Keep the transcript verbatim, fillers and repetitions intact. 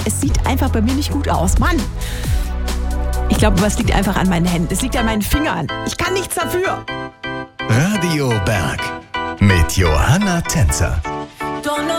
es sieht einfach bei mir nicht gut aus. Mann! Ich glaube, es liegt einfach an meinen Händen. Es liegt an meinen Fingern. Ich kann nichts dafür. Radio Berg mit Johanna Tänzer.